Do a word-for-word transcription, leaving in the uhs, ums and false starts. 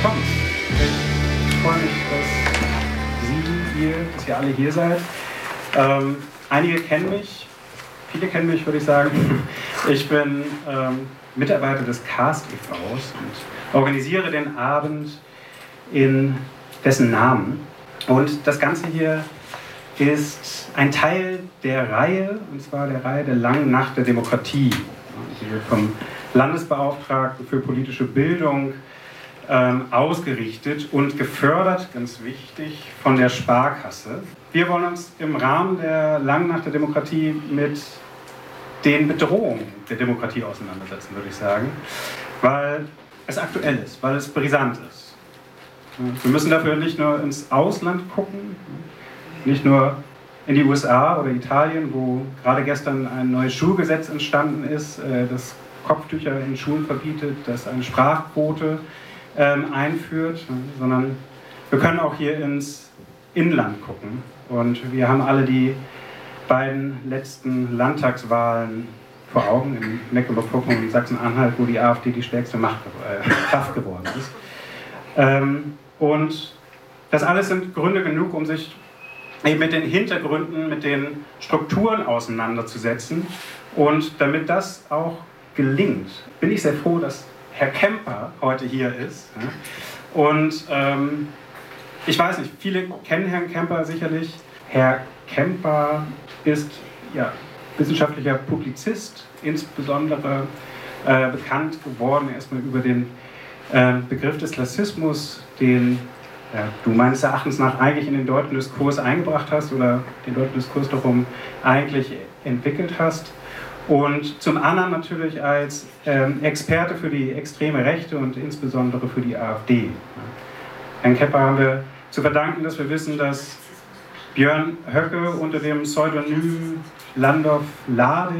willkommen. Ich freue mich, dass Sie, ihr, dass ihr alle hier seid. Ähm, einige kennen mich, viele kennen mich, würde ich sagen. Ich bin ähm, Mitarbeiter des Cast e Vs und organisiere den Abend in dessen Namen. Und das Ganze hier ist ein Teil der Reihe, und zwar der Reihe der Langen Nacht der Demokratie. Die wird vom Landesbeauftragten für politische Bildung ähm, ausgerichtet und gefördert, ganz wichtig, von der Sparkasse. Wir wollen uns im Rahmen der Langen Nacht der Demokratie mit den Bedrohungen der Demokratie auseinandersetzen, würde ich sagen, weil es aktuell ist, weil es brisant ist. Wir müssen dafür nicht nur ins Ausland gucken, nicht nur in die U S A oder Italien, wo gerade gestern ein neues Schulgesetz entstanden ist, das Kopftücher in Schulen verbietet, das eine Sprachquote ähm, einführt, sondern wir können auch hier ins Inland gucken. Und wir haben alle die beiden letzten Landtagswahlen vor Augen, in Mecklenburg-Vorpommern und Sachsen-Anhalt, wo die AfD die stärkste Macht, äh, Kraft geworden ist. Ähm, und das alles sind Gründe genug, um sich eben mit den Hintergründen, mit den Strukturen auseinanderzusetzen. Und damit das auch gelingt, bin ich sehr froh, dass Herr Kemper heute hier ist. Und ähm, ich weiß nicht, viele kennen Herrn Kemper sicherlich. Herr Kemper ist ja, wissenschaftlicher Publizist, insbesondere äh, bekannt geworden erstmal über den äh, Begriff des Klassismus, den ja, du meines Erachtens nach eigentlich in den deutschen Diskurs eingebracht hast oder den deutschen Diskurs darum eigentlich entwickelt hast. Und zum anderen natürlich als ähm, Experte für die extreme Rechte und insbesondere für die AfD. Herrn Kemper haben wir zu verdanken, dass wir wissen, dass Björn Höcke unter dem Pseudonym Landolf Lade